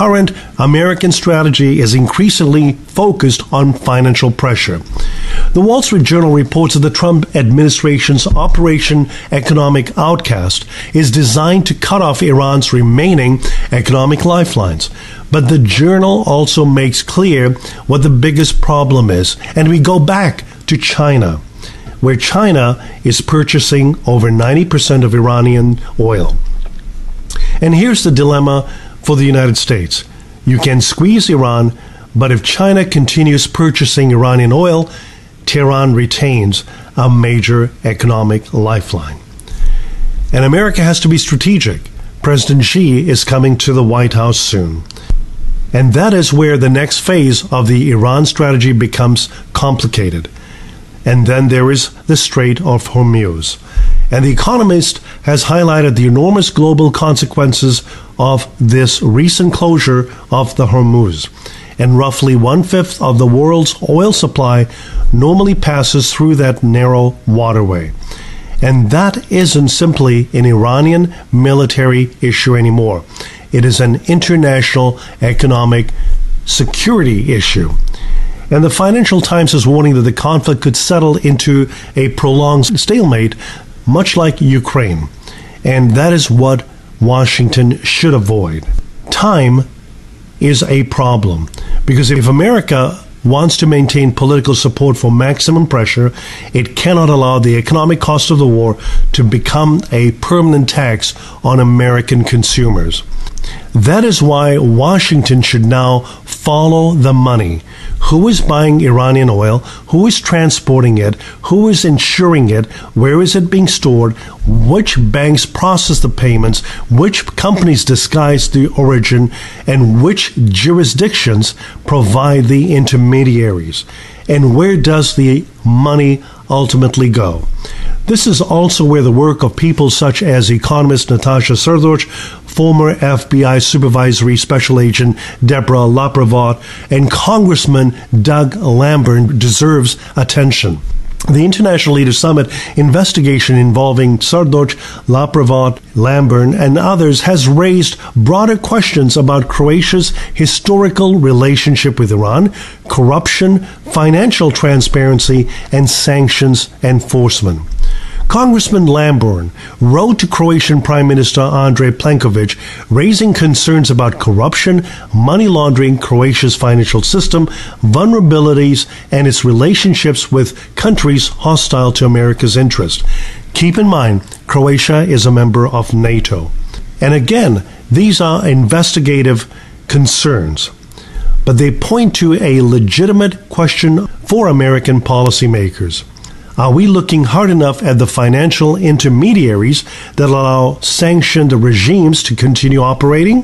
current American strategy is increasingly focused on financial pressure. The Wall Street Journal reports that the Trump administration's Operation Economic Outcast is designed to cut off Iran's remaining economic lifelines. But the Journal also makes clear what the biggest problem is. And we go back to China, where China is purchasing over 90% of Iranian oil. And here's the dilemma for the United States. You can squeeze Iran, but if China continues purchasing Iranian oil, Tehran retains a major economic lifeline. And America has to be strategic. President Xi is coming to the White House soon. And that is where the next phase of the Iran strategy becomes complicated. And then there is the Strait of Hormuz. And The Economist has highlighted the enormous global consequences of this recent closure of the Hormuz. And roughly 1/5 of the world's oil supply normally passes through that narrow waterway. And that isn't simply an Iranian military issue anymore. It is an international economic security issue. And the Financial Times is warning that the conflict could settle into a prolonged stalemate, much like Ukraine. And that is what Washington should avoid. Time is a problem, because if America wants to maintain political support for maximum pressure, it cannot allow the economic cost of the war to become a permanent tax on American consumers. That is why Washington should now follow the money. Who is buying Iranian oil? Who is transporting it? Who is insuring it? Where is it being stored? Which banks process the payments? Which companies disguise the origin? And which jurisdictions provide the intermediaries? And where does the money ultimately go? This is also where the work of people such as economist Natasha Srdoc, former FBI Supervisory Special Agent Deborah Laprevotte, and Congressman Doug Lamburn deserves attention. The International Leaders Summit investigation involving Srdoc, Laprevotte, Lamburn, and others has raised broader questions about Croatia's historical relationship with Iran, corruption, financial transparency, and sanctions enforcement. Congressman Lamburn wrote to Croatian Prime Minister Andrej Plenković, raising concerns about corruption, money laundering, Croatia's financial system, vulnerabilities, and its relationships with countries hostile to America's interest. Keep in mind, Croatia is a member of NATO. And again, these are investigative concerns, but they point to a legitimate question for American policymakers. Are we looking hard enough at the financial intermediaries that allow sanctioned regimes to continue operating?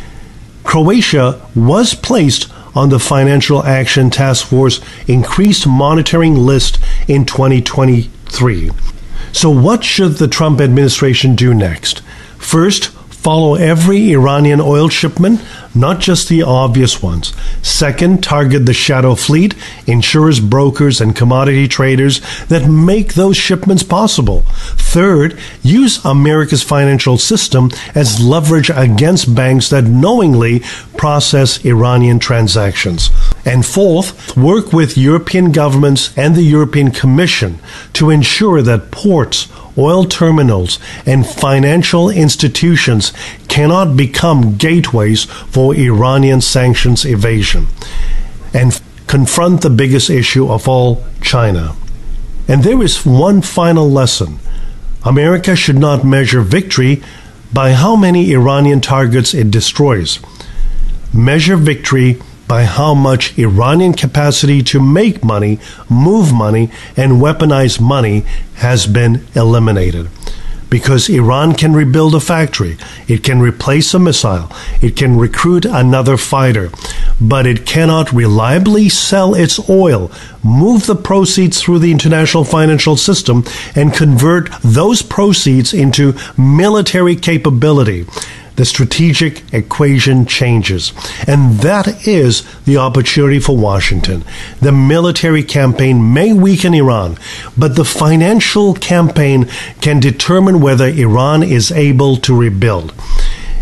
Croatia was placed on the Financial Action Task Force increased monitoring list in 2023. So what should the Trump administration do next? First, follow every Iranian oil shipment, not just the obvious ones. Second, target the shadow fleet, insurers, brokers, and commodity traders that make those shipments possible. Third, use America's financial system as leverage against banks that knowingly process Iranian transactions. And fourth, work with European governments and the European Commission to ensure that ports, oil terminals, and financial institutions cannot become gateways for Iranian sanctions evasion. And confront the biggest issue of all, China. And there is one final lesson. America should not measure victory by how many Iranian targets it destroys. Measure victory by how much Iranian capacity to make money, move money, and weaponize money has been eliminated. Because Iran can rebuild a factory, it can replace a missile, it can recruit another fighter, but it cannot reliably sell its oil, move the proceeds through the international financial system, and convert those proceeds into military capability. The strategic equation changes. And that is the opportunity for Washington. The military campaign may weaken Iran, but the financial campaign can determine whether Iran is able to rebuild.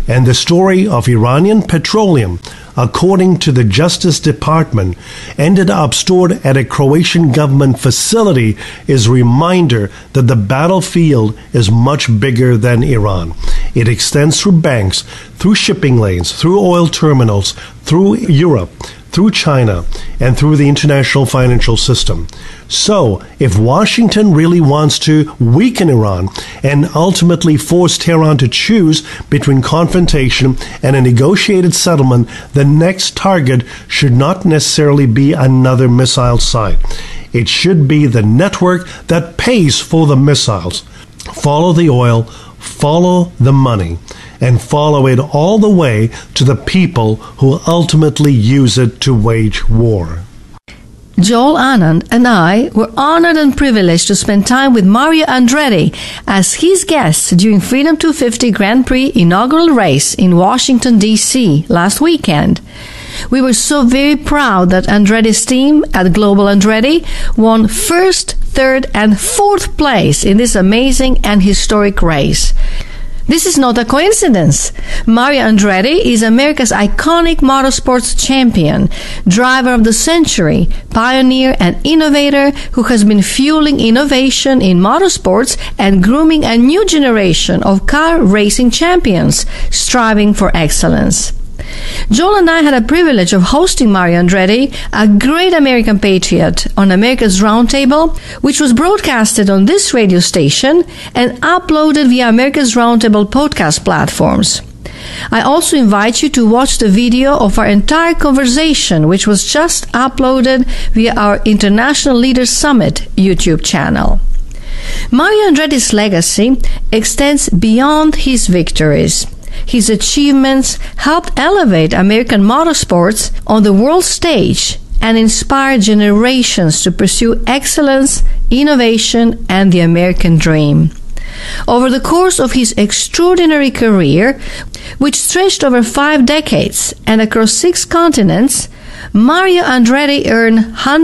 And the story of Iranian petroleum, according to the Justice Department, ended up stored at a Croatian government facility is a reminder that the battlefield is much bigger than Iran. It extends through banks, through shipping lanes, through oil terminals, through Europe, through China, and through the international financial system. So, if Washington really wants to weaken Iran and ultimately force Tehran to choose between confrontation and a negotiated settlement, the next target should not necessarily be another missile site. It should be the network that pays for the missiles. Follow the oil, follow the money, and follow it all the way to the people who ultimately use it to wage war. Joel Anand and I were honored and privileged to spend time with Mario Andretti as his guest during Freedom 250 Grand Prix inaugural race in Washington, D.C. last weekend. We were so very proud that Andretti's team at Global Andretti won first, third, and fourth place in this amazing and historic race. This is not a coincidence. Mario Andretti is America's iconic motorsports champion, driver of the century, pioneer and innovator who has been fueling innovation in motorsports and grooming a new generation of car racing champions striving for excellence. Joel and I had a privilege of hosting Mario Andretti, a great American patriot, on America's Roundtable, which was broadcasted on this radio station and uploaded via America's Roundtable podcast platforms. I also invite you to watch the video of our entire conversation, which was just uploaded via our International Leaders Summit YouTube channel. Mario Andretti's legacy extends beyond his victories. His achievements helped elevate American motorsports on the world stage and inspire generations to pursue excellence, innovation, and the American dream. Over the course of his extraordinary career, which stretched over 5 decades and across 6 continents, Mario Andretti earned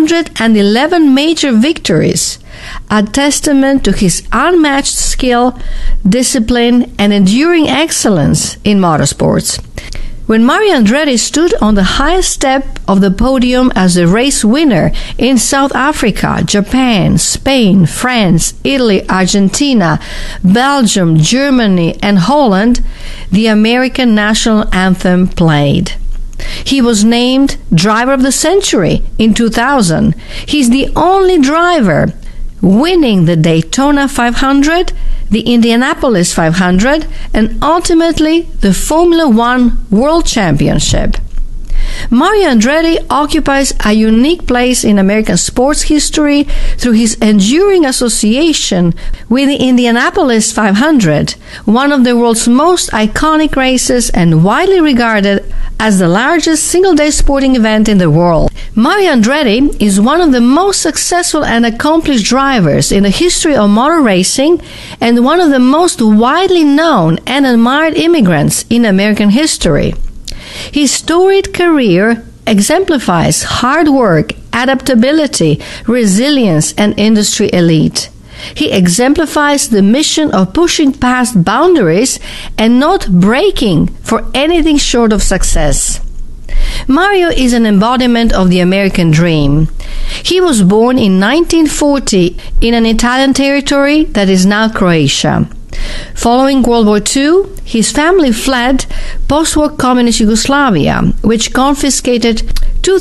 111 major victories, a testament to his unmatched skill, discipline, and enduring excellence in motorsports. When Mario Andretti stood on the highest step of the podium as a race winner in South Africa, Japan, Spain, France, Italy, Argentina, Belgium, Germany, and Holland, the American national anthem played. He was named Driver of the Century in 2000. He's the only driver winning the Daytona 500, the Indianapolis 500, and ultimately the Formula One World Championship. Mario Andretti occupies a unique place in American sports history through his enduring association with the Indianapolis 500, one of the world's most iconic races and widely regarded as the largest single-day sporting event in the world. Mario Andretti is one of the most successful and accomplished drivers in the history of motor racing and one of the most widely known and admired immigrants in American history. His storied career exemplifies hard work, adaptability, resilience, and industry elite. He exemplifies the mission of pushing past boundaries and not breaking for anything short of success. Mario is an embodiment of the American dream. He was born in 1940 in an Italian territory that is now Croatia. Following World War II, his family fled post-war communist Yugoslavia, which confiscated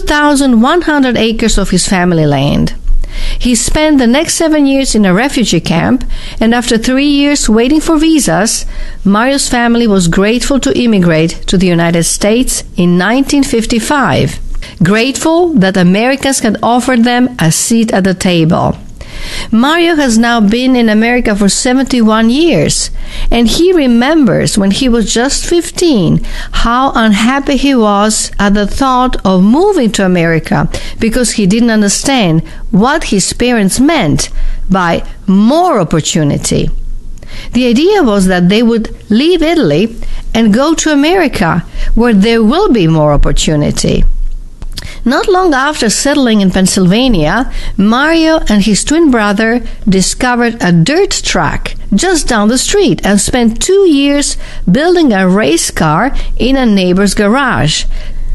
2,100 acres of his family land. He spent the next 7 years in a refugee camp, and after 3 years waiting for visas, Mario's family was grateful to immigrate to the United States in 1955, grateful that Americans had offered them a seat at the table. Mario has now been in America for 71 years, and he remembers when he was just 15 how unhappy he was at the thought of moving to America because he didn't understand what his parents meant by more opportunity. The idea was that they would leave Italy and go to America where there will be more opportunity. Not long after settling in Pennsylvania, Mario and his twin brother discovered a dirt track just down the street and spent 2 years building a race car in a neighbor's garage.